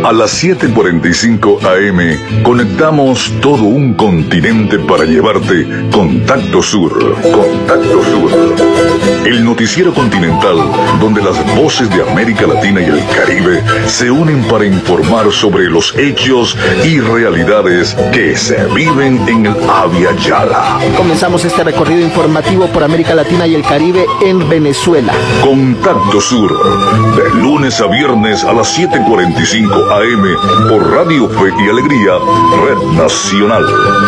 A las 7:45 AM conectamos todo un continente para llevarte Contacto Sur. Contacto Sur. El noticiero continental donde las voces de América Latina y el Caribe se unen para informar sobre los hechos y realidades que se viven en el Abya Yala. Comenzamos este recorrido informativo por América Latina y el Caribe en Venezuela. Contacto Sur, de lunes a viernes a las 7:45 AM por Radio Fe y Alegría, Red Nacional.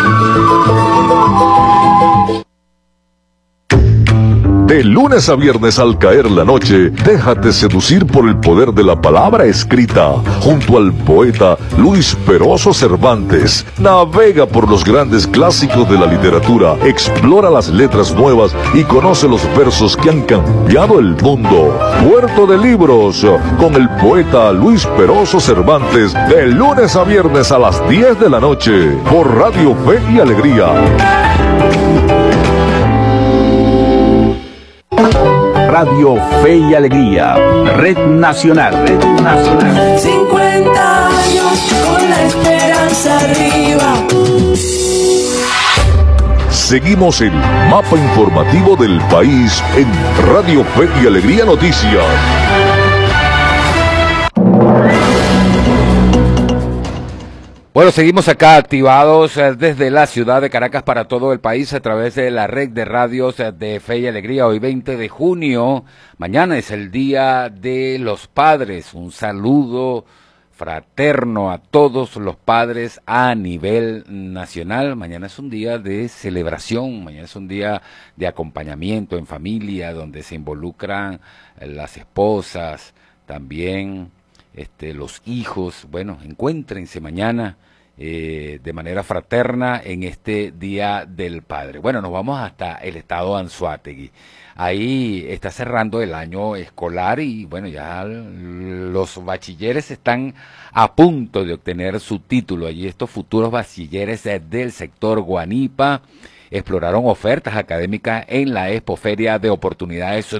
De lunes a viernes al caer la noche, déjate seducir por el poder de la palabra escrita, junto al poeta Luis Peroso Cervantes. Navega por los grandes clásicos de la literatura, explora las letras nuevas y conoce los versos que han cambiado el mundo. Puerto de Libros, con el poeta Luis Peroso Cervantes, de lunes a viernes a las 10 de la noche, por Radio Fe y Alegría. Radio Fe y Alegría, Red Nacional, Red Nacional. 50 años con la esperanza arriba. Seguimos el mapa informativo del país en Radio Fe y Alegría Noticias. Bueno, seguimos acá activados desde la ciudad de Caracas para todo el país a través de la red de radios de Fe y Alegría. Hoy 20 de junio, mañana es el Día de los Padres. Un saludo fraterno a todos los padres a nivel nacional. Mañana es un día de celebración, mañana es un día de acompañamiento en familia, donde se involucran las esposas, también los hijos. Bueno, encuéntrense mañana de manera fraterna en este Día del Padre. Bueno, nos vamos hasta el estado Anzoátegui. Ahí está cerrando el año escolar y bueno, ya los bachilleres están a punto de obtener su título. Allí estos futuros bachilleres del sector Guanipa exploraron ofertas académicas en la Expoferia de Oportunidades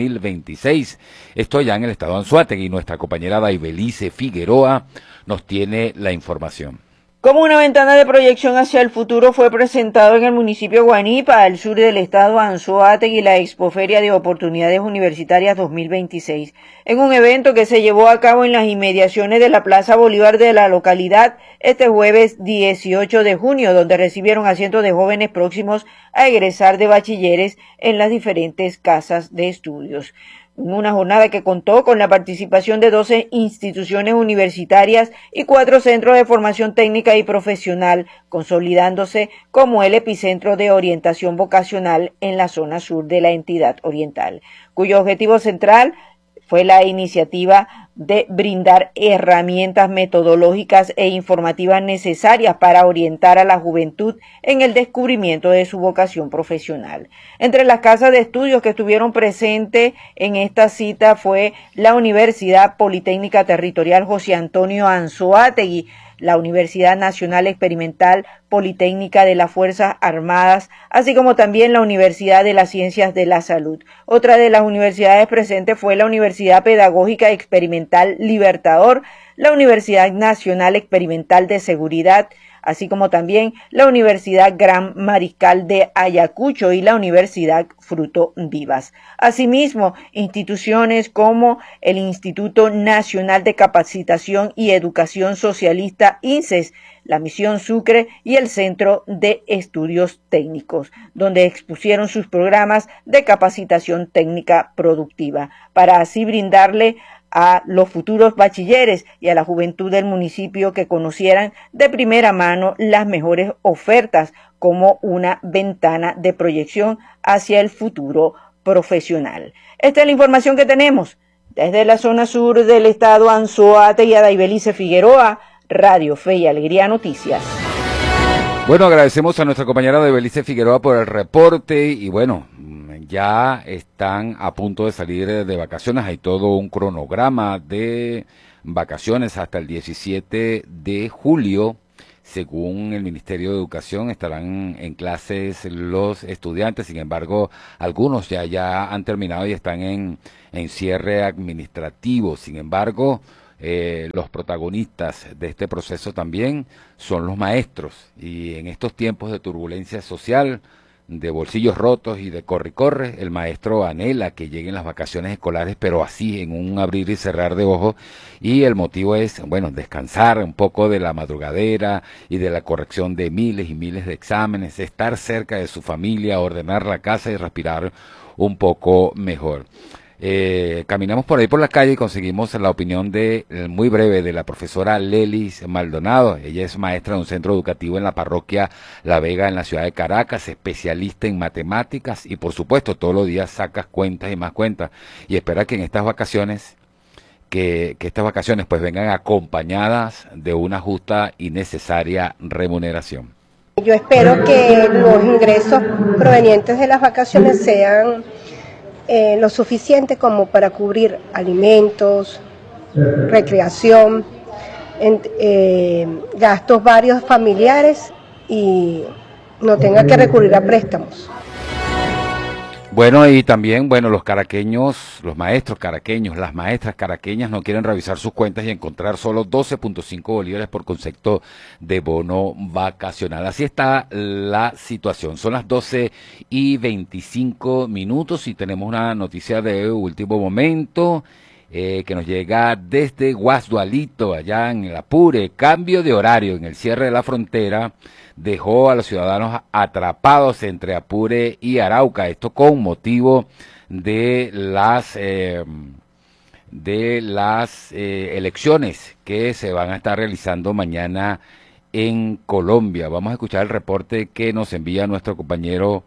2026. Esto ya en el estado Anzoátegui. Nuestra compañera Daibelice Figueroa nos tiene la información. Como una ventana de proyección hacia el futuro fue presentado en el municipio Guanipa, al sur del estado Anzoátegui, la Expoferia de Oportunidades Universitarias 2026, en un evento que se llevó a cabo en las inmediaciones de la Plaza Bolívar de la localidad este jueves 18 de junio, donde recibieron a cientos de jóvenes próximos a egresar de bachilleres en las diferentes casas de estudios. Una jornada que contó con la participación de 12 instituciones universitarias y 4 centros de formación técnica y profesional, consolidándose como el epicentro de orientación vocacional en la zona sur de la entidad oriental, cuyo objetivo central fue la iniciativa de brindar herramientas metodológicas e informativas necesarias para orientar a la juventud en el descubrimiento de su vocación profesional. Entre las casas de estudios que estuvieron presentes en esta cita fue la Universidad Politécnica Territorial José Antonio Anzoátegui, la Universidad Nacional Experimental Politécnica de las Fuerzas Armadas, así como también la Universidad de las Ciencias de la Salud. Otra de las universidades presentes fue la Universidad Pedagógica Experimental Libertador, la Universidad Nacional Experimental de Seguridad, así como también la Universidad Gran Mariscal de Ayacucho y la Universidad Fruto Vivas. Asimismo, instituciones como el Instituto Nacional de Capacitación y Educación Socialista INSES, la Misión Sucre y el Centro de Estudios Técnicos, donde expusieron sus programas de capacitación técnica productiva, para así brindarle a los futuros bachilleres y a la juventud del municipio que conocieran de primera mano las mejores ofertas como una ventana de proyección hacia el futuro profesional. Esta es la información que tenemos desde la zona sur del estado Anzoátegui. Daibelice Figueroa, Radio Fe y Alegría Noticias. Bueno, agradecemos a nuestra compañera Daibelice Figueroa por el reporte y bueno, ya están a punto de salir de vacaciones. Hay todo un cronograma de vacaciones hasta el 17 de julio. Según el Ministerio de Educación, estarán en clases los estudiantes. Sin embargo, algunos ya han terminado y están en cierre administrativo. Sin embargo, los protagonistas de este proceso también son los maestros, y en estos tiempos de turbulencia social, de bolsillos rotos y de corre-corre, el maestro anhela que lleguen las vacaciones escolares, pero así, en un abrir y cerrar de ojos, y el motivo es, bueno, descansar un poco de la madrugadera y de la corrección de miles y miles de exámenes, estar cerca de su familia, ordenar la casa y respirar un poco mejor. Caminamos por ahí por la calle y conseguimos la opinión muy breve de la profesora Lelis Maldonado. Ella es maestra de un centro educativo en la parroquia La Vega en la ciudad de Caracas, especialista en matemáticas y por supuesto todos los días sacas cuentas y más cuentas, y espera que en estas vacaciones que estas vacaciones pues vengan acompañadas de una justa y necesaria remuneración. Yo espero que los ingresos provenientes de las vacaciones sean lo suficiente como para cubrir alimentos, recreación, gastos varios familiares y no tenga que recurrir a préstamos. Bueno, y también, bueno, los caraqueños, los maestros caraqueños, las maestras caraqueñas no quieren revisar sus cuentas y encontrar solo 12.5 bolívares por concepto de bono vacacional. Así está la situación. Son las 12:25 y tenemos una noticia de último momento que nos llega desde Guasdualito, allá en el Apure. Cambio de horario en el cierre de la frontera dejó a los ciudadanos atrapados entre Apure y Arauca, esto con motivo de las elecciones que se van a estar realizando mañana en Colombia. Vamos a escuchar el reporte que nos envía nuestro compañero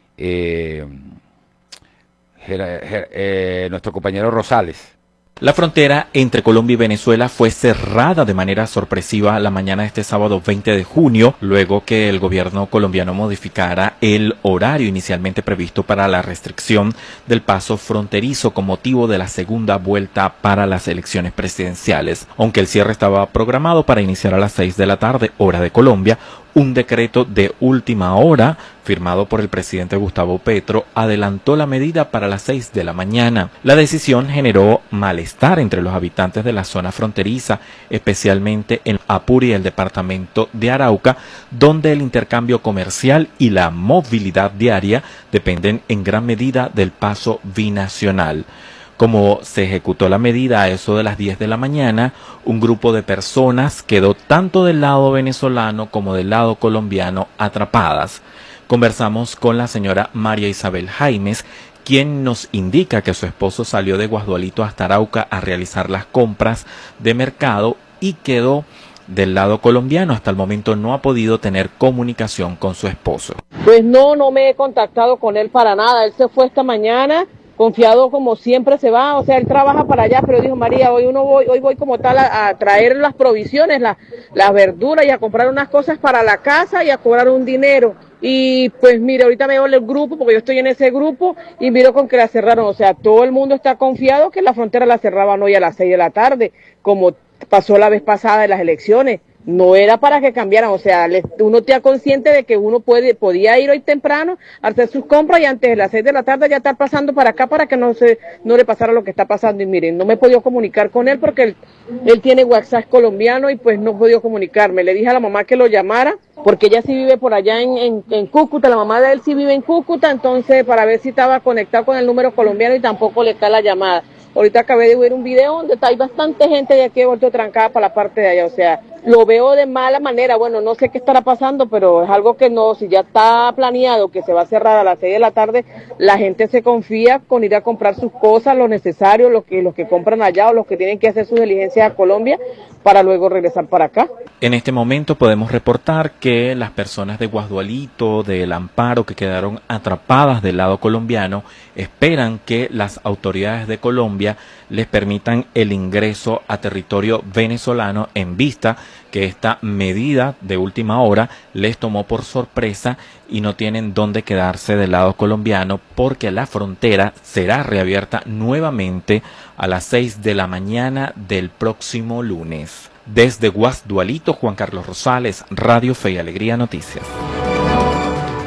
Rosales. La frontera entre Colombia y Venezuela fue cerrada de manera sorpresiva la mañana de este sábado 20 de junio, luego que el gobierno colombiano modificara el horario inicialmente previsto para la restricción del paso fronterizo con motivo de la segunda vuelta para las elecciones presidenciales. Aunque el cierre estaba programado para iniciar a las 6 de la tarde, hora de Colombia, un decreto de última hora, firmado por el presidente Gustavo Petro, adelantó la medida para las 6 de la mañana. La decisión generó malestar entre los habitantes de la zona fronteriza, especialmente en Apure y el departamento de Arauca, donde el intercambio comercial y la movilidad diaria dependen en gran medida del paso binacional. Como se ejecutó la medida a eso de las 10 de la mañana, un grupo de personas quedó tanto del lado venezolano como del lado colombiano atrapadas. Conversamos con la señora María Isabel Jaimes, quien nos indica que su esposo salió de Guasdualito hasta Arauca a realizar las compras de mercado y quedó del lado colombiano. Hasta el momento no ha podido tener comunicación con su esposo. Pues no me he contactado con él para nada. Él se fue esta mañana, confiado como siempre se va, o sea, él trabaja para allá, pero dijo, María, hoy voy como tal a traer las provisiones, las verduras y a comprar unas cosas para la casa y a cobrar un dinero. Y pues mire, ahorita veo el grupo, porque yo estoy en ese grupo, y miro con que la cerraron. O sea, todo el mundo está confiado que la frontera la cerraban hoy a las 6 de la tarde, como pasó la vez pasada en las elecciones. No era para que cambiaran, o sea, uno está consciente de que uno podía ir hoy temprano a hacer sus compras y antes de las 6 de la tarde ya estar pasando para acá para que no le pasara lo que está pasando. Y miren, no me he podido comunicar con él porque él tiene WhatsApp colombiano y pues no he podido comunicarme. Le dije a la mamá que lo llamara porque ella sí vive por allá en Cúcuta, la mamá de él sí vive en Cúcuta, entonces para ver si estaba conectado con el número colombiano y tampoco le está la llamada. Ahorita acabé de ver un video donde hay bastante gente de aquí de vuelto trancada para la parte de allá, o sea, lo veo de mala manera. Bueno, no sé qué estará pasando, pero es algo que no, si ya está planeado que se va a cerrar a las 6 de la tarde, la gente se confía con ir a comprar sus cosas, lo necesario, los que compran allá o los que tienen que hacer sus diligencias a Colombia para luego regresar para acá. En este momento podemos reportar que las personas de Guasdualito, del Amparo, que quedaron atrapadas del lado colombiano, esperan que las autoridades de Colombia les permitan el ingreso a territorio venezolano en vista que esta medida de última hora les tomó por sorpresa y no tienen dónde quedarse del lado colombiano porque la frontera será reabierta nuevamente a las 6 de la mañana del próximo lunes. Desde Guasdualito, Juan Carlos Rosales, Radio Fe y Alegría Noticias.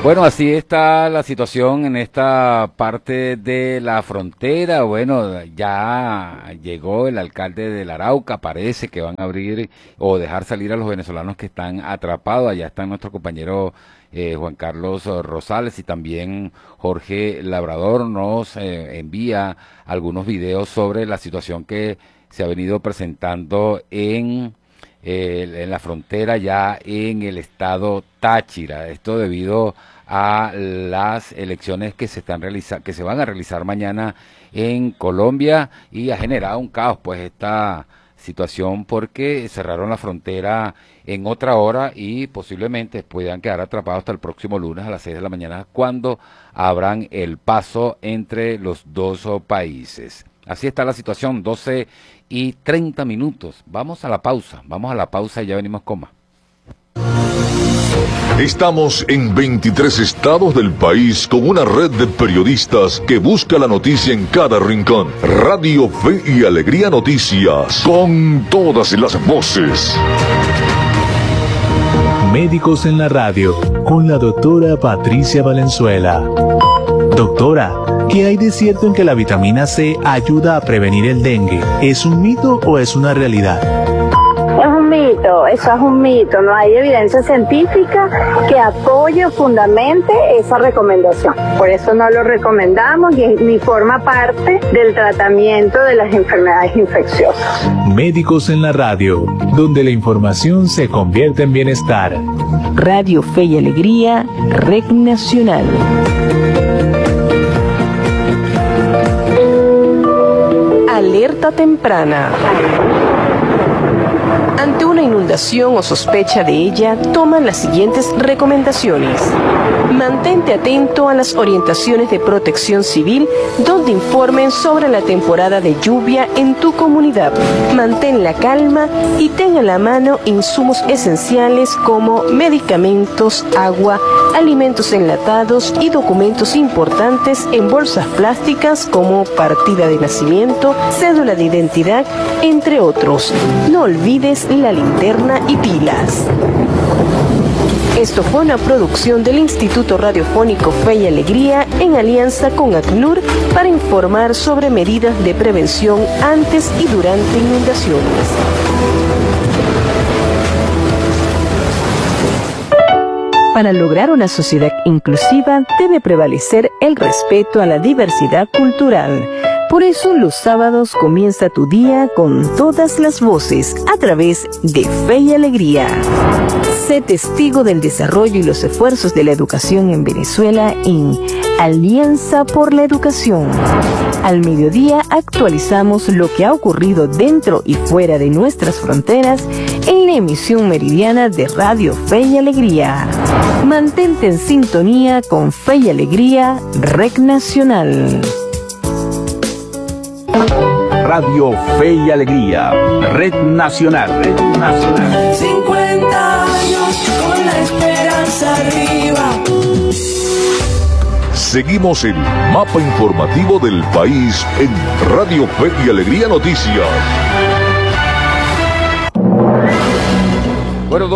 Bueno, así está la situación en esta parte de la frontera. Bueno, ya llegó el alcalde del Arauca, parece que van a abrir o dejar salir a los venezolanos que están atrapados. Allá está nuestro compañero Juan Carlos Rosales y también Jorge Labrador nos envía algunos videos sobre la situación que se ha venido presentando en la frontera ya en el estado Táchira. Esto debido a las elecciones que se van a realizar mañana en Colombia y ha generado un caos pues esta situación porque cerraron la frontera en otra hora y posiblemente puedan quedar atrapados hasta el próximo lunes a las 6 de la mañana cuando abran el paso entre los dos países. Así está la situación, 12:30. Vamos a la pausa y ya venimos con más. Estamos en 23 estados del país con una red de periodistas que busca la noticia en cada rincón. Radio Fe y Alegría Noticias, con todas las voces. Médicos en la radio, con la doctora Patricia Valenzuela. Doctora, ¿qué hay de cierto en que la vitamina C ayuda a prevenir el dengue? ¿Es un mito o es una realidad? Es un mito, eso es un mito. No hay evidencia científica que apoye o fundamente esa recomendación. Por eso no lo recomendamos ni forma parte del tratamiento de las enfermedades infecciosas. Médicos en la radio, donde la información se convierte en bienestar. Radio Fe y Alegría, Red Nacional. Alerta temprana. Ante una inundación o sospecha de ella, toman las siguientes recomendaciones. Mantente atento a las orientaciones de Protección Civil, donde informen sobre la temporada de lluvia en tu comunidad. Mantén la calma y ten a la mano insumos esenciales como medicamentos, agua, alimentos enlatados y documentos importantes en bolsas plásticas como partida de nacimiento, cédula de identidad, entre otros. No olvides la linterna y pilas. Esto fue una producción del Instituto Radiofónico Fe y Alegría en alianza con ACNUR para informar sobre medidas de prevención antes y durante inundaciones. Para lograr una sociedad inclusiva debe prevalecer el respeto a la diversidad cultural. Por eso los sábados comienza tu día con todas las voces a través de Fe y Alegría. Sé testigo del desarrollo y los esfuerzos de la educación en Venezuela en Alianza por la Educación. Al mediodía actualizamos lo que ha ocurrido dentro y fuera de nuestras fronteras en la emisión meridiana de Radio Fe y Alegría. Mantente en sintonía con Fe y Alegría, Red Nacional. Radio Fe y Alegría, Red Nacional, Red Nacional. 50 años con la esperanza arriba. Seguimos el mapa informativo del país en Radio Fe y Alegría Noticias. Bueno,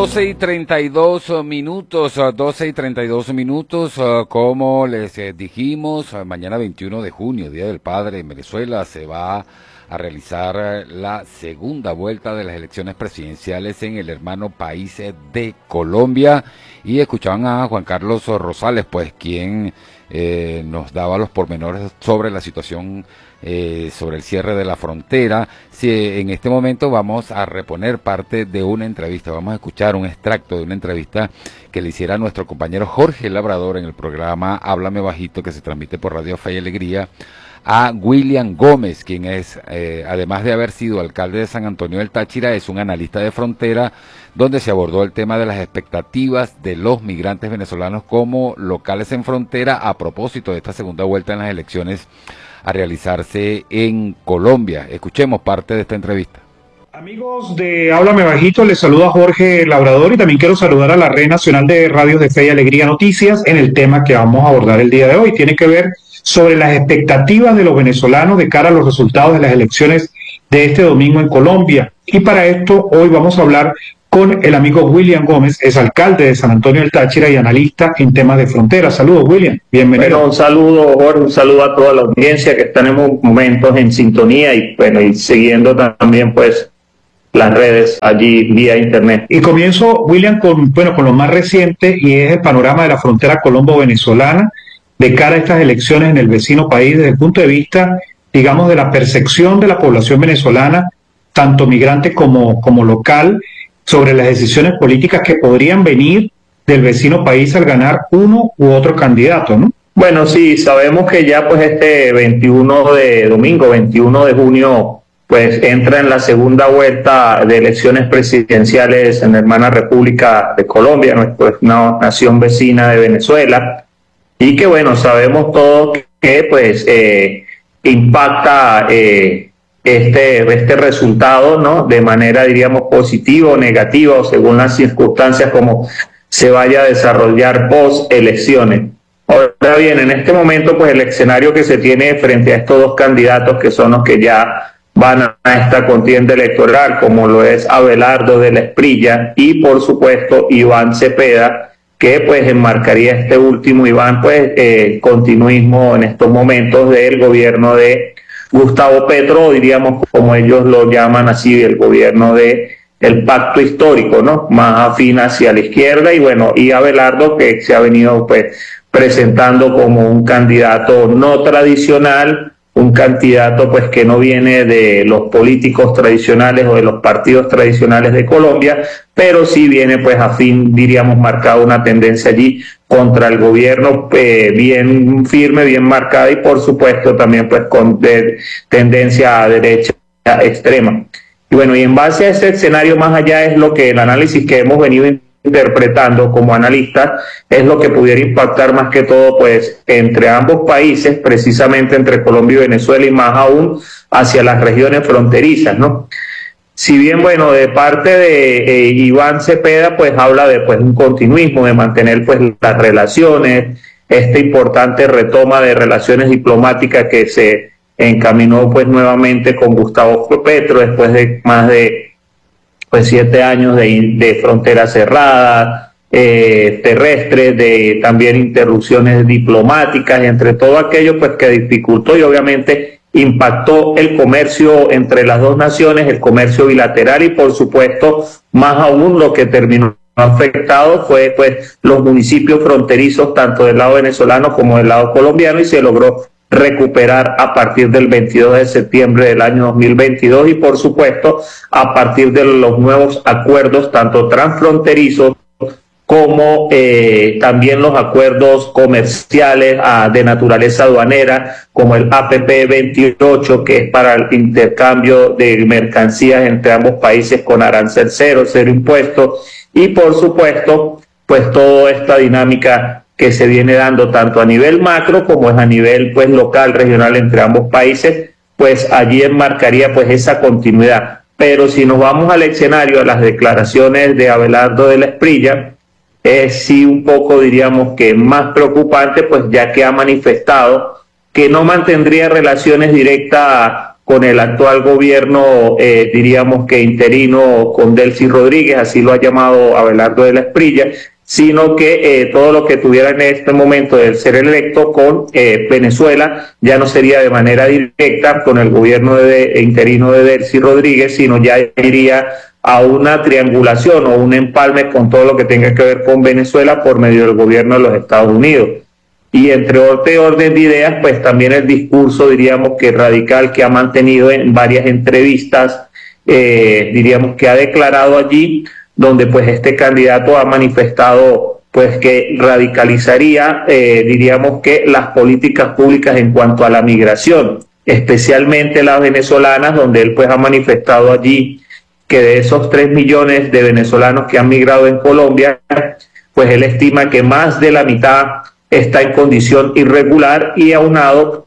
12:32, como les dijimos, mañana 21 de junio, Día del Padre en Venezuela, se va a realizar la segunda vuelta de las elecciones presidenciales en el hermano país de Colombia, y escuchaban a Juan Carlos Rosales, pues quien nos daba los pormenores sobre la situación, sobre el cierre de la frontera. En este momento vamos a reponer parte de una entrevista, vamos a escuchar un extracto de una entrevista que le hiciera nuestro compañero Jorge Labrador en el programa Háblame Bajito, que se transmite por Radio Fe y Alegría, a William Gómez, quien es, además de haber sido alcalde de San Antonio del Táchira, es un analista de frontera, donde se abordó el tema de las expectativas de los migrantes venezolanos como locales en frontera a propósito de esta segunda vuelta en las elecciones a realizarse en Colombia. Escuchemos parte de esta entrevista. Amigos de Háblame Bajito, les saluda Jorge Labrador y también quiero saludar a la Red Nacional de Radios de Fe y Alegría Noticias en el tema que vamos a abordar el día de hoy. Tiene que ver sobre las expectativas de los venezolanos de cara a los resultados de las elecciones de este domingo en Colombia. Y para esto hoy vamos a hablar con el amigo William Gómez, es alcalde de San Antonio del Táchira y analista en temas de frontera. Saludos, William, bienvenido. Bueno, un saludo, Jorge, un saludo a toda la audiencia que están en momentos en sintonía y bueno, y siguiendo también pues las redes allí vía internet. Y comienzo, William, con lo más reciente, y es el panorama de la frontera colombo-venezolana de cara a estas elecciones en el vecino país desde el punto de vista, digamos, de la percepción de la población venezolana, tanto migrante como local, sobre las decisiones políticas que podrían venir del vecino país al ganar uno u otro candidato, ¿no? Bueno, sí, sabemos que ya pues este 21 de junio, pues entra en la segunda vuelta de elecciones presidenciales en la hermana República de Colombia, una nación vecina de Venezuela, y que bueno, sabemos todos que pues impacta este resultado, ¿no? De manera, diríamos, positiva o negativa, o según las circunstancias como se vaya a desarrollar post elecciones. Ahora bien, en este momento, pues el escenario que se tiene frente a estos dos candidatos, que son los que ya van a esta contienda electoral, como lo es Abelardo de la Espriella y, por supuesto, Iván Cepeda, que pues enmarcaría este último, Iván, pues continuismo en estos momentos del gobierno de Gustavo Petro, diríamos como ellos lo llaman así, el gobierno de el pacto histórico, ¿no? Más afín hacia la izquierda, y bueno, y Abelardo, que se ha venido pues presentando como un candidato no tradicional, un candidato pues que no viene de los políticos tradicionales o de los partidos tradicionales de Colombia, pero sí viene pues afín, diríamos, marcado una tendencia allí contra el gobierno bien firme, bien marcada, y por supuesto también pues con tendencia a derecha extrema. Y bueno, y en base a ese escenario, más allá, es lo que el análisis que hemos venido interpretando como analistas, es lo que pudiera impactar más que todo pues entre ambos países, precisamente entre Colombia y Venezuela, y más aún hacia las regiones fronterizas, ¿no? Si bien, bueno, de parte de Iván Cepeda, pues habla de pues un continuismo, de mantener pues las relaciones, esta importante retoma de relaciones diplomáticas que se encaminó pues nuevamente con Gustavo Petro después de más de pues 7 años de frontera cerrada, terrestres, de también interrupciones diplomáticas, entre todo aquello pues que dificultó y obviamente impactó el comercio entre las dos naciones, el comercio bilateral, y por supuesto más aún lo que terminó afectado fue pues los municipios fronterizos tanto del lado venezolano como del lado colombiano, y se logró recuperar a partir del 22 de septiembre del año 2022 y por supuesto a partir de los nuevos acuerdos tanto transfronterizos como también los acuerdos comerciales de naturaleza aduanera, como el APP 28, que es para el intercambio de mercancías entre ambos países con arancel cero impuestos, y por supuesto, pues toda esta dinámica que se viene dando tanto a nivel macro como es a nivel pues local, regional entre ambos países, pues allí enmarcaría pues esa continuidad. Pero si nos vamos al escenario, a las declaraciones de Abelardo de la Espriella, es sí un poco, diríamos, que más preocupante, pues ya que ha manifestado que no mantendría relaciones directas con el actual gobierno, diríamos que interino, con Delcy Rodríguez, así lo ha llamado Abelardo de la Espriella, sino que todo lo que tuviera en este momento de ser electo con Venezuela ya no sería de manera directa con el gobierno interino de Delcy Rodríguez, sino ya iría a una triangulación o un empalme con todo lo que tenga que ver con Venezuela por medio del gobierno de los Estados Unidos. Y entre otro orden de ideas, pues también el discurso, diríamos que radical, que ha mantenido en varias entrevistas, diríamos que ha declarado allí, donde pues este candidato ha manifestado pues que radicalizaría, diríamos que las políticas públicas en cuanto a la migración, especialmente las venezolanas, donde él pues ha manifestado allí que de esos 3 millones de venezolanos que han migrado en Colombia, pues él estima que más de la mitad está en condición irregular, y aunado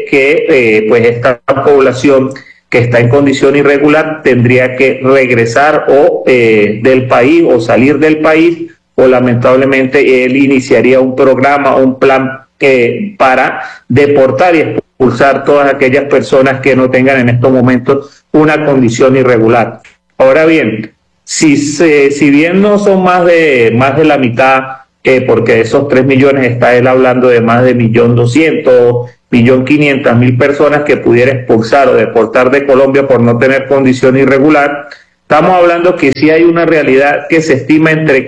que pues esta población que está en condición irregular tendría que regresar o del país o salir del país, o lamentablemente él iniciaría un programa, un plan para deportar y expulsar todas aquellas personas que no tengan en estos momentos una condición irregular. Ahora bien, si bien no son más de la mitad, porque de esos 3 millones está él hablando de más de 1.200.000, 1.500.000 personas que pudiera expulsar o deportar de Colombia por no tener condición irregular. Estamos hablando que sí hay una realidad que se estima entre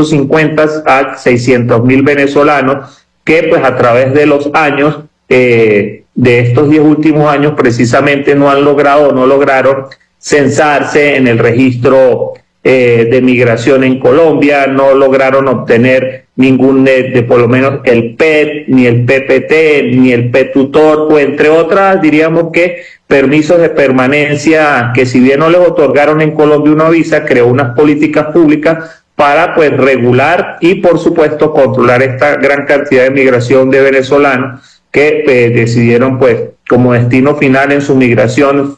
550 a 600.000 venezolanos que pues a través de los años, de estos 10 últimos años precisamente no lograron censarse en el registro de migración en Colombia, no lograron obtener ningún por lo menos el PET, ni el PPT, ni el PET-tutor, o entre otras, diríamos que permisos de permanencia que si bien no les otorgaron en Colombia una visa, creó unas políticas públicas para pues regular y por supuesto controlar esta gran cantidad de migración de venezolanos que decidieron pues como destino final en su migración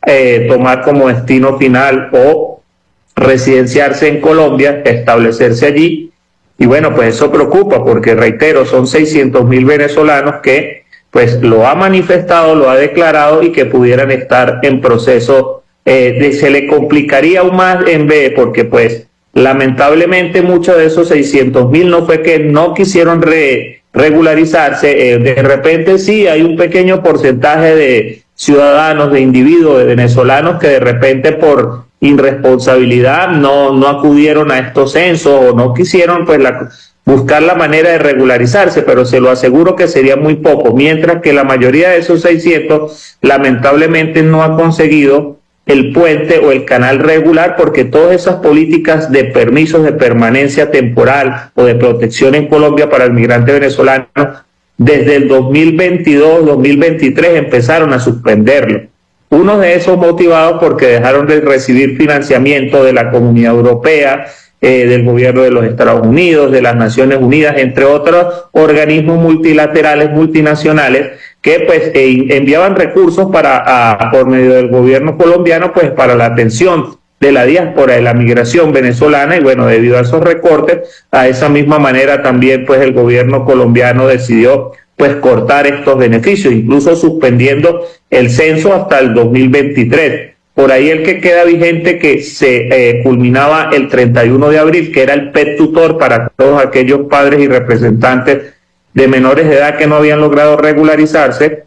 tomar como destino final o residenciarse en Colombia, establecerse allí. Y bueno, pues eso preocupa porque, reitero, son 600.000 venezolanos que pues lo ha manifestado, lo ha declarado y que pudieran estar en proceso, se le complicaría aún más en B, porque pues lamentablemente muchos de esos 600.000 no fue que no quisieron regularizarse, de repente sí hay un pequeño porcentaje de ciudadanos, de individuos, de venezolanos que de repente por irresponsabilidad no acudieron a estos censos o no quisieron pues buscar la manera de regularizarse, pero se lo aseguro que sería muy poco, mientras que la mayoría de esos 600 lamentablemente no ha conseguido el puente o el canal regular, porque todas esas políticas de permisos de permanencia temporal o de protección en Colombia para el migrante venezolano desde el 2022, 2023 empezaron a suspenderlo. Uno de esos motivados porque dejaron de recibir financiamiento de la Comunidad Europea, del gobierno de los Estados Unidos, de las Naciones Unidas, entre otros organismos multilaterales, multinacionales, que pues enviaban recursos por medio del gobierno colombiano pues para la atención de la diáspora, de la migración venezolana. Y bueno, debido a esos recortes, a esa misma manera también pues el gobierno colombiano decidió pues cortar estos beneficios, incluso suspendiendo el censo hasta el 2023. Por ahí el que queda vigente que se culminaba el 31 de abril, que era el PET-tutor para todos aquellos padres y representantes de menores de edad que no habían logrado regularizarse,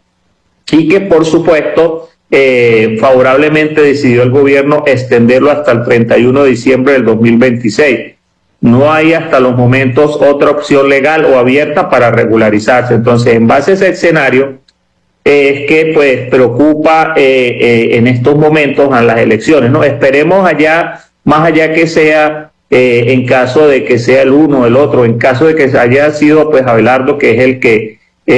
y que por supuesto favorablemente decidió el gobierno extenderlo hasta el 31 de diciembre del 2026. No hay hasta los momentos otra opción legal o abierta para regularizarse. Entonces, en base a ese escenario, es que pues preocupa en estos momentos a las elecciones, ¿no? Esperemos más allá que sea en caso de que sea el uno o el otro, en caso de que haya sido pues Abelardo, que es el que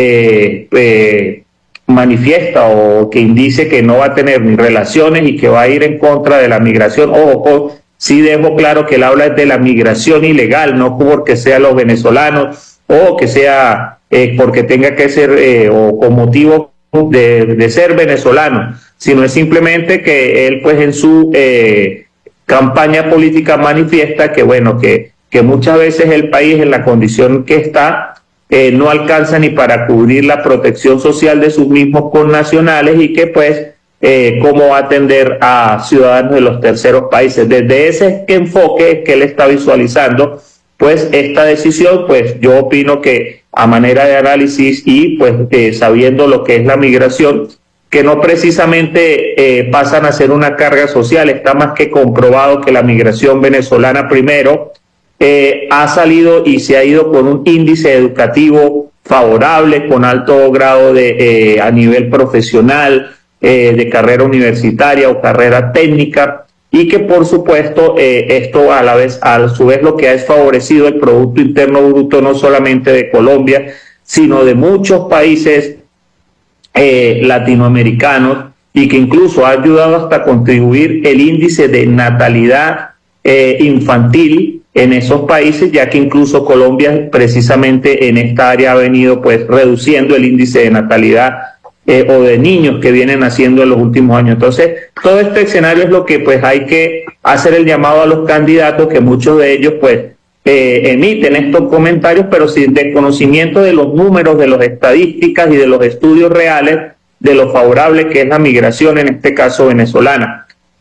manifiesta o que indice que no va a tener ni relaciones y que va a ir en contra de la migración. Ojo, sí dejo claro que él habla de la migración ilegal, no porque sea los venezolanos o que sea porque tenga que ser o con motivo de ser venezolano, sino es simplemente que él pues en su campaña política manifiesta que bueno, que muchas veces el país en la condición que está no alcanza ni para cubrir la protección social de sus mismos connacionales y que pues cómo atender a ciudadanos de los terceros países. Desde ese enfoque que él está visualizando pues esta decisión, pues yo opino que a manera de análisis y pues sabiendo lo que es la migración, que no precisamente pasan a ser una carga social, está más que comprobado que la migración venezolana primero ha salido y se ha ido con un índice educativo favorable, con alto grado de a nivel profesional, de carrera universitaria o carrera técnica, y que por supuesto esto a su vez lo que ha es favorecido el Producto Interno Bruto no solamente de Colombia, sino de muchos países latinoamericanos, y que incluso ha ayudado hasta contribuir el índice de natalidad infantil en esos países, ya que incluso Colombia precisamente en esta área ha venido pues reduciendo el índice de natalidad o de niños que vienen naciendo en los últimos años. Entonces, todo este escenario es lo que pues hay que hacer el llamado a los candidatos, que muchos de ellos pues emiten estos comentarios, pero sin desconocimiento de los números, de las estadísticas y de los estudios reales de lo favorable que es la migración, en este caso venezolana.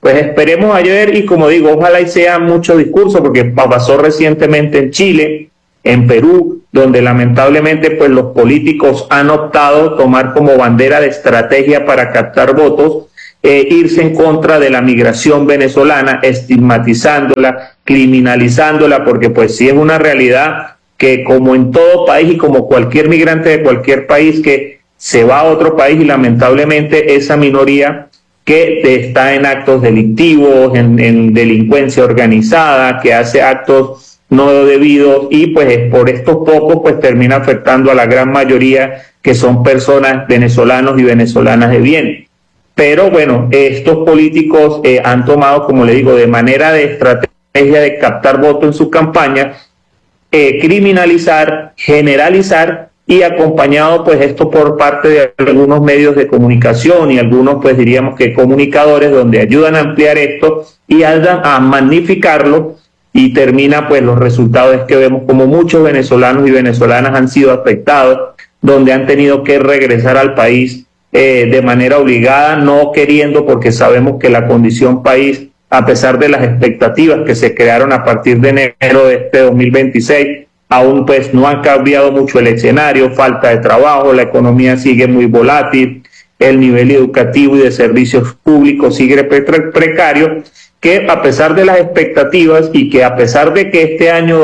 pues esperemos a ver, y como digo, ojalá y sea mucho discurso, porque pasó recientemente en Chile, en Perú, donde lamentablemente pues los políticos han optado tomar como bandera de estrategia para captar votos, irse en contra de la migración venezolana, estigmatizándola, criminalizándola, porque pues sí es una realidad que como en todo país y como cualquier migrante de cualquier país que se va a otro país, y lamentablemente esa minoría que está en actos delictivos, en delincuencia organizada, que hace actos no debidos, y pues por estos pocos pues termina afectando a la gran mayoría, que son personas, venezolanos y venezolanas de bien. Pero bueno, estos políticos han tomado, como le digo, de manera de estrategia de captar votos en sus campañas, criminalizar, generalizar, y acompañado pues esto por parte de algunos medios de comunicación y algunos pues diríamos que comunicadores, donde ayudan a ampliar esto y ayudan a magnificarlo, y termina pues los resultados es que vemos como muchos venezolanos y venezolanas han sido afectados, donde han tenido que regresar al país de manera obligada, no queriendo, porque sabemos que la condición país, a pesar de las expectativas que se crearon a partir de enero de este 2026, aún pues no han cambiado mucho el escenario, falta de trabajo, la economía sigue muy volátil, el nivel educativo y de servicios públicos sigue precario, que a pesar de las expectativas y que a pesar de que este año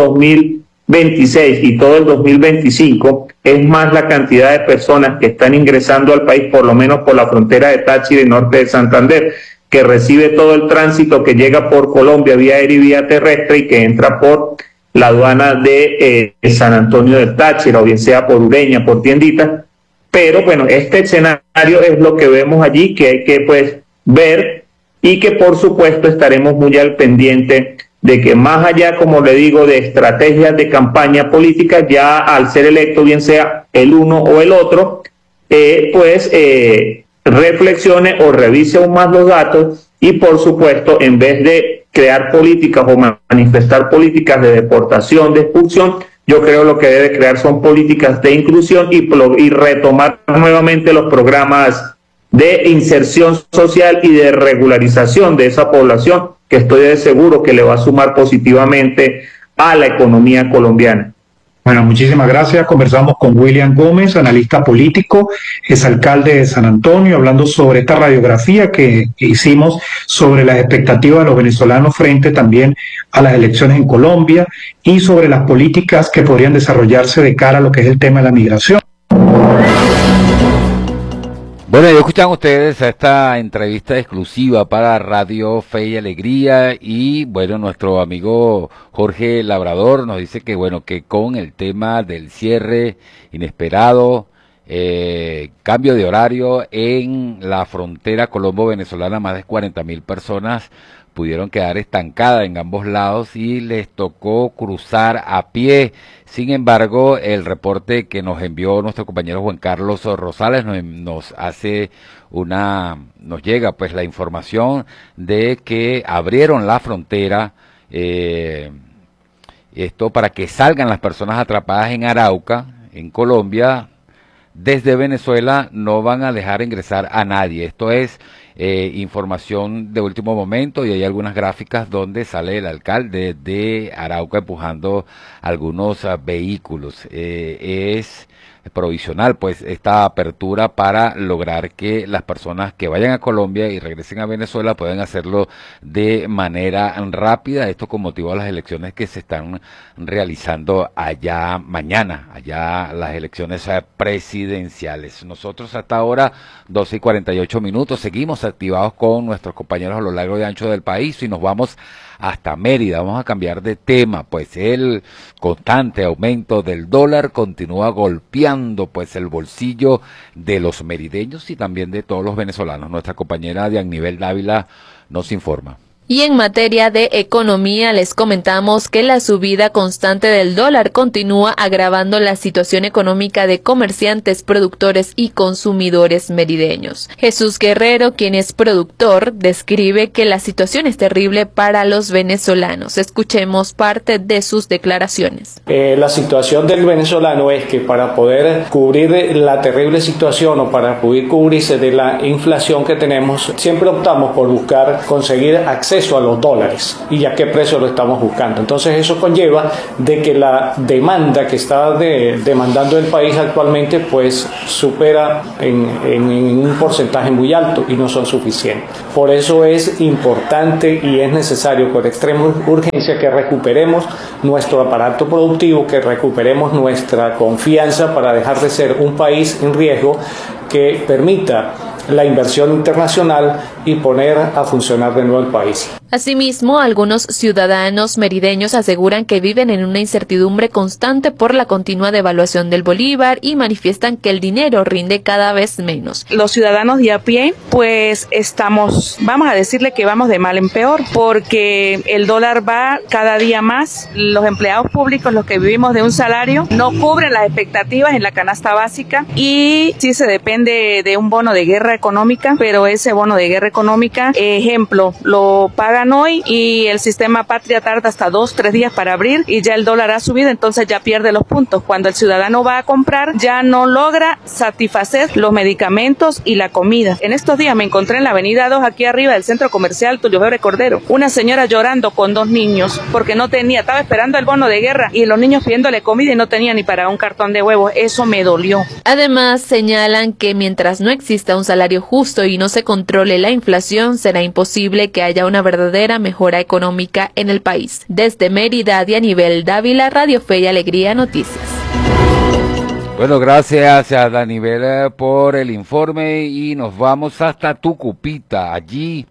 2026 y todo el 2025 es más la cantidad de personas que están ingresando al país, por lo menos por la frontera de Táchira y norte de Santander, que recibe todo el tránsito que llega por Colombia vía aérea y vía terrestre y que entra por la aduana de San Antonio del Táchira, o bien sea por Ureña, por Tiendita. Pero bueno, este escenario es lo que vemos allí, que hay que pues ver, y que por supuesto estaremos muy al pendiente de que más allá, como le digo, de estrategias de campaña política, ya al ser electo, bien sea el uno o el otro, reflexione o revise aún más los datos, y por supuesto, en vez de crear políticas o manifestar políticas de deportación, de expulsión, yo creo lo que debe crear son políticas de inclusión y retomar nuevamente los programas de inserción social y de regularización de esa población, que estoy de seguro que le va a sumar positivamente a la economía colombiana. Bueno, muchísimas gracias. Conversamos con William Gómez, analista político, exalcalde de San Antonio, hablando sobre esta radiografía que hicimos sobre las expectativas de los venezolanos frente también a las elecciones en Colombia, y sobre las políticas que podrían desarrollarse de cara a lo que es el tema de la migración. Bueno, ya escuchan ustedes esta entrevista exclusiva para Radio Fe y Alegría, y bueno, nuestro amigo Jorge Labrador nos dice que bueno, que con el tema del cierre inesperado, cambio de horario en la frontera colombo-venezolana, más de 40.000 personas pudieron quedar estancadas en ambos lados y les tocó cruzar a pie. Sin embargo, el reporte que nos envió nuestro compañero Juan Carlos Rosales nos llega pues la información de que abrieron la frontera, esto para que salgan las personas atrapadas en Arauca, en Colombia. Desde Venezuela no van a dejar ingresar a nadie. Esto es información de último momento, y hay algunas gráficas donde sale el alcalde de Arauca empujando algunos vehículos. Es provisional pues esta apertura para lograr que las personas que vayan a Colombia y regresen a Venezuela puedan hacerlo de manera rápida, esto con motivo de las elecciones que se están realizando allá mañana, allá las elecciones presidenciales. Nosotros hasta ahora 12:48, seguimos activados con nuestros compañeros a lo largo y ancho del país, y nos vamos hasta Mérida. Vamos a cambiar de tema, pues el constante aumento del dólar continúa golpeando pues el bolsillo de los merideños y también de todos los venezolanos. Nuestra compañera Diannivel Dávila nos informa. Y en materia de economía les comentamos que la subida constante del dólar continúa agravando la situación económica de comerciantes, productores y consumidores merideños. Jesús Guerrero, quien es productor, describe que la situación es terrible para los venezolanos. Escuchemos parte de sus declaraciones. La situación del venezolano es que para poder cubrir la terrible situación o para poder cubrirse de la inflación que tenemos, siempre optamos por buscar conseguir acceso a los dólares y a qué precio lo estamos buscando. Entonces eso conlleva de que la demanda que está demandando el país actualmente pues supera en un porcentaje muy alto y no son suficientes. Por eso es importante y es necesario con extrema urgencia que recuperemos nuestro aparato productivo, que recuperemos nuestra confianza para dejar de ser un país en riesgo, que permita la inversión internacional y poner a funcionar de nuevo el país. Asimismo, algunos ciudadanos merideños aseguran que viven en una incertidumbre constante por la continua devaluación del bolívar y manifiestan que el dinero rinde cada vez menos. Los ciudadanos de a pie, pues vamos a decirle que vamos de mal en peor, porque el dólar va cada día más. Los empleados públicos, los que vivimos de un salario, no cubren las expectativas en la canasta básica y sí se depende de un bono de guerra económica, pero ese bono de guerra económica, ejemplo, lo pagan hoy y el sistema Patria tarda hasta 2-3 días para abrir y ya el dólar ha subido, entonces ya pierde los puntos. Cuando el ciudadano va a comprar, ya no logra satisfacer los medicamentos y la comida. En estos días me encontré en la avenida 2, aquí arriba del centro comercial Tulio Febre Cordero, una señora llorando con 2 niños porque no tenía, estaba esperando el bono de guerra y los niños pidiéndole comida y no tenía ni para un cartón de huevos. Eso me dolió. Además, señalan que mientras no exista un salario justo y no se controle la inflación, será imposible que haya una verdadera mejora económica en el país. Desde Mérida, Dianibel Dávila, Radio Fe y Alegría Noticias. Bueno, gracias a Danivel por el informe y nos vamos hasta Tucupita. Allí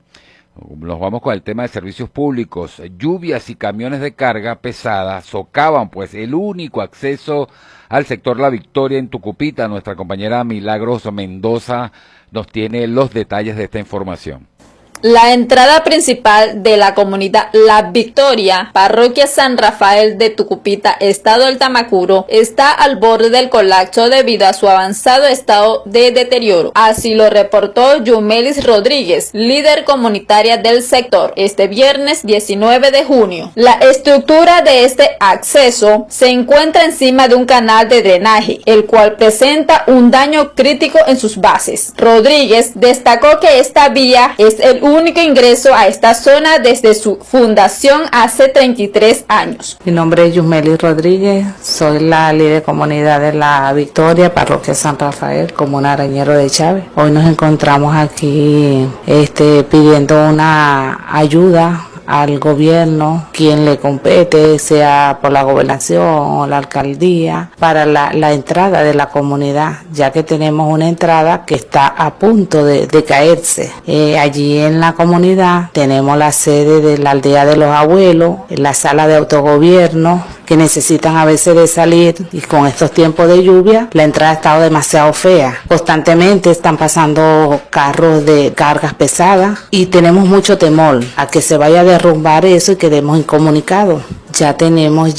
nos vamos con el tema de servicios públicos. Lluvias y camiones de carga pesada socavan pues el único acceso al sector La Victoria en Tucupita. Nuestra compañera Milagros Mendoza nos tiene los detalles de esta información. La entrada principal de la comunidad La Victoria, parroquia San Rafael de Tucupita, estado del Tamacuro, está al borde del colapso debido a su avanzado estado de deterioro. Así lo reportó Yumelis Rodríguez, líder comunitaria del sector, este viernes 19 de junio. La estructura de este acceso se encuentra encima de un canal de drenaje, el cual presenta un daño crítico en sus bases. Rodríguez destacó que esta vía es el único ingreso a esta zona desde su fundación hace 33 años. Mi nombre es Yumelis Rodríguez, soy la líder comunidad de La Victoria, parroquia San Rafael, comuna Arañero de Chávez. Hoy nos encontramos aquí pidiendo una ayuda al gobierno, quien le compete, sea por la gobernación o la alcaldía, para la entrada de la comunidad, ya que tenemos una entrada que está a punto de caerse. Allí en la comunidad tenemos la sede de la aldea de los abuelos, la sala de autogobierno, que necesitan a veces de salir, y con estos tiempos de lluvia la entrada ha estado demasiado fea. Constantemente están pasando carros de cargas pesadas y tenemos mucho temor a que se vaya a derrumbar eso y quedemos incomunicados. Ya tenemos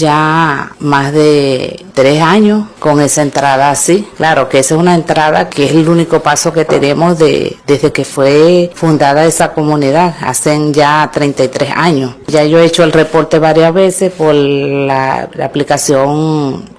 más de 3 años con esa entrada así. Claro que esa es una entrada que es el único paso que tenemos desde que fue fundada esa comunidad, hace ya 33 años. Ya yo he hecho el reporte varias veces por la aplicación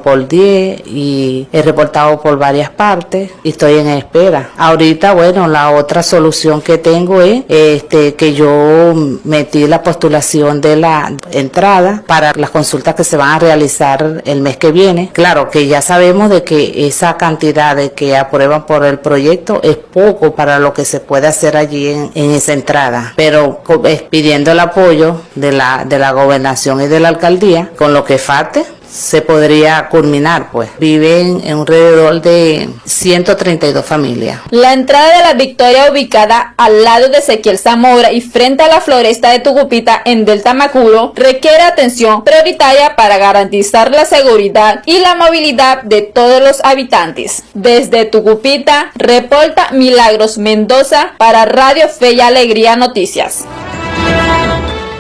1x10 y he reportado por varias partes y estoy en espera. Ahorita, bueno, la otra solución que tengo es que yo metí la postulación de la entrada para las consultas que se van a realizar el mes que viene. Claro que ya sabemos de que esa cantidad de que aprueban por el proyecto es poco para lo que se puede hacer allí en esa entrada, pero pidiendo el apoyo de la gobernación y de la alcaldía, con lo que falte se podría culminar, pues. Viven en alrededor de 132 familias. La entrada de La Victoria, ubicada al lado de Ezequiel Zamora y frente a la floresta de Tucupita en Delta Macuro, requiere atención prioritaria para garantizar la seguridad y la movilidad de todos los habitantes. Desde Tucupita, reporta Milagros Mendoza para Radio Fe y Alegría Noticias.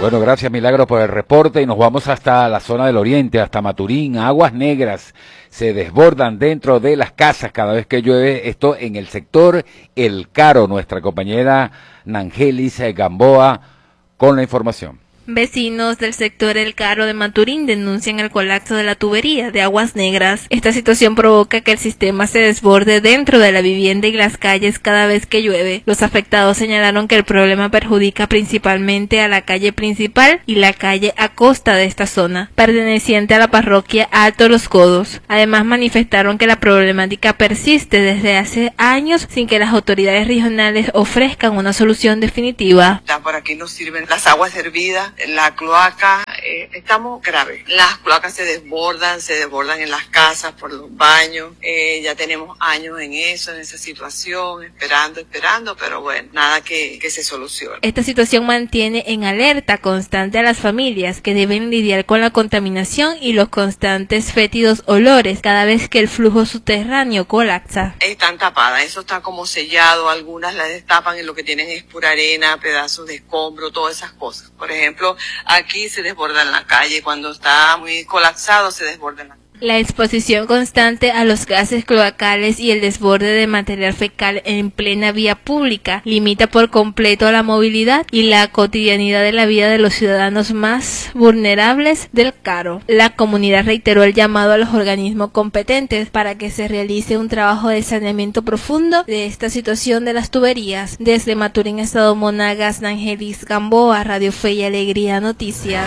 Bueno, gracias Milagro por el reporte y nos vamos hasta la zona del oriente, hasta Maturín. Aguas negras se desbordan dentro de las casas cada vez que llueve, esto en el sector El Caro. Nuestra compañera Nangelis Gamboa con la información. Vecinos del sector El Caro de Maturín denuncian el colapso de la tubería de Aguas Negras. Esta situación provoca que el sistema se desborde dentro de la vivienda y las calles cada vez que llueve. Los afectados señalaron que el problema perjudica principalmente a la calle principal y la calle a costa de esta zona, perteneciente a la parroquia Alto Los Codos. Además manifestaron que la problemática persiste desde hace años sin que las autoridades regionales ofrezcan una solución definitiva. Por aquí nos sirven las aguas hervidas, la cloaca, estamos graves. Las cloacas se desbordan en las casas, por los baños. Ya tenemos años en esa situación, esperando, pero bueno, nada que se solucione. Esta situación mantiene en alerta constante a las familias que deben lidiar con la contaminación y los constantes fétidos olores cada vez que el flujo subterráneo colapsa. Están tapadas, eso está como sellado, algunas las destapan y lo que tienen es pura arena, pedazos de escombro, todas esas cosas. Por ejemplo, aquí se desborda en la calle, cuando está muy colapsado se desborda en la calle. La exposición constante a los gases cloacales y el desborde de material fecal en plena vía pública limita por completo la movilidad y la cotidianidad de la vida de los ciudadanos más vulnerables del Caro. La comunidad reiteró el llamado a los organismos competentes para que se realice un trabajo de saneamiento profundo de esta situación de las tuberías. Desde Maturín, Estado Monagas, Nangelis Gamboa, Radio Fe y Alegría Noticias.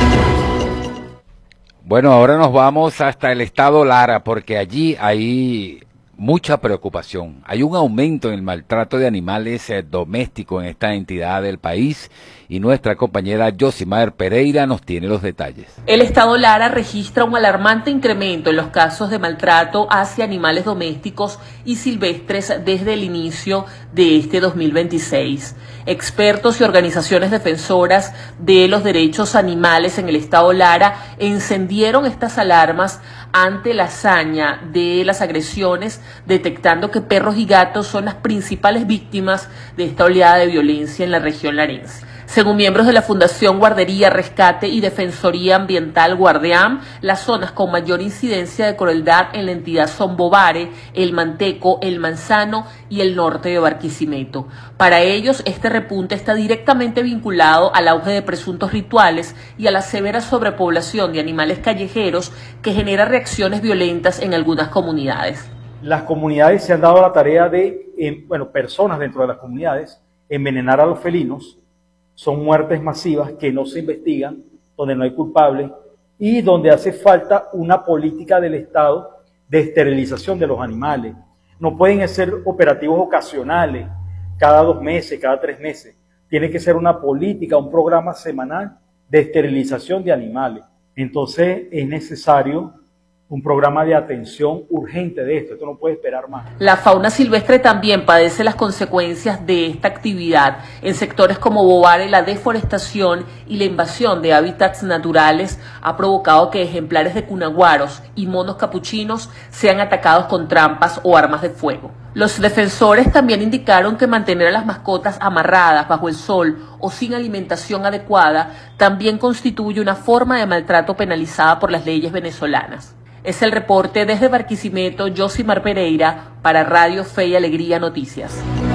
Bueno, ahora nos vamos hasta el estado Lara, porque allí hay mucha preocupación. Hay un aumento en el maltrato de animales domésticos en esta entidad del país y nuestra compañera Yosimar Pereira nos tiene los detalles. El estado Lara registra un alarmante incremento en los casos de maltrato hacia animales domésticos y silvestres desde el inicio de este 2026. Expertos y organizaciones defensoras de los derechos animales en el estado Lara encendieron estas alarmas ante la hazaña de las agresiones, detectando que perros y gatos son las principales víctimas de esta oleada de violencia en la región larense. Según miembros de la Fundación Guardería, Rescate y Defensoría Ambiental Guardeam, las zonas con mayor incidencia de crueldad en la entidad son Bovare, El Manteco, El Manzano y el norte de Barquisimeto. Para ellos, este repunte está directamente vinculado al auge de presuntos rituales y a la severa sobrepoblación de animales callejeros que genera reacciones violentas en algunas comunidades. Las comunidades se han dado la tarea de, personas dentro de las comunidades, envenenar a los felinos. Son muertes masivas que no se investigan, donde no hay culpables y donde hace falta una política del Estado de esterilización de los animales. No pueden ser operativos ocasionales, cada 2 meses, cada 3 meses. Tiene que ser una política, un programa semanal de esterilización de animales. Entonces es necesario un programa de atención urgente de esto no puede esperar más. La fauna silvestre también padece las consecuencias de esta actividad. En sectores como Bovare, la deforestación y la invasión de hábitats naturales ha provocado que ejemplares de cunaguaros y monos capuchinos sean atacados con trampas o armas de fuego. Los defensores también indicaron que mantener a las mascotas amarradas bajo el sol o sin alimentación adecuada también constituye una forma de maltrato penalizada por las leyes venezolanas. Es el reporte desde Barquisimeto, Yosimar Pereira, para Radio Fe y Alegría Noticias.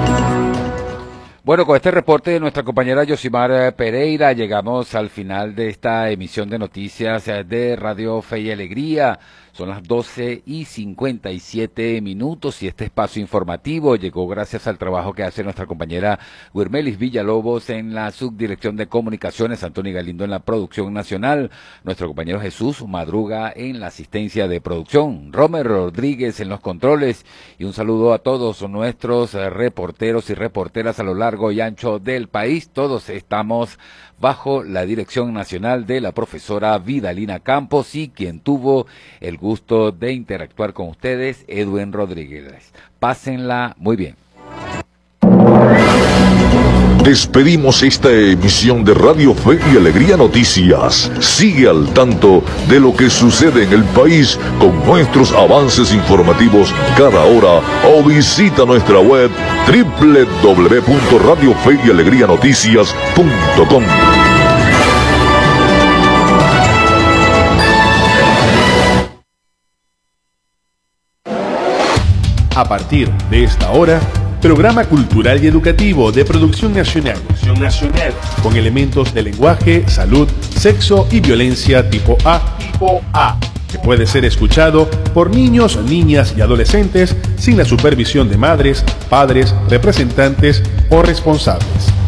Bueno, con este reporte de nuestra compañera Yosimar Pereira llegamos al final de esta emisión de noticias de Radio Fe y Alegría. Son las 12:57 y este espacio informativo llegó gracias al trabajo que hace nuestra compañera Guirmelis Villalobos en la subdirección de comunicaciones, Antonio Galindo en la producción nacional, nuestro compañero Jesús Madruga en la asistencia de producción, Romer Rodríguez en los controles y un saludo a todos nuestros reporteros y reporteras a lo largo y ancho del país. Todos estamos bajo la dirección nacional de la profesora Vidalina Campos y quien tuvo el gusto de interactuar con ustedes, Edwin Rodríguez. Pásenla muy bien. Despedimos esta emisión de Radio Fe y Alegría Noticias. Sigue al tanto de lo que sucede en el país con nuestros avances informativos cada hora o visita nuestra web www.radiofeyalegrianoticias.com. A partir de esta hora, programa cultural y educativo de producción nacional, con elementos de lenguaje, salud, sexo y violencia tipo A, que puede ser escuchado por niños, niñas y adolescentes sin la supervisión de madres, padres, representantes o responsables.